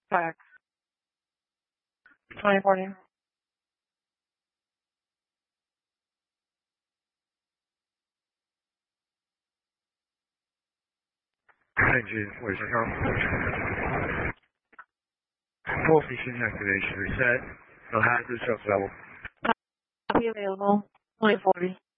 Fax. 2040. Engine, where's it going? Full machine activation reset. No hazard, truck level. Copy available. 2040.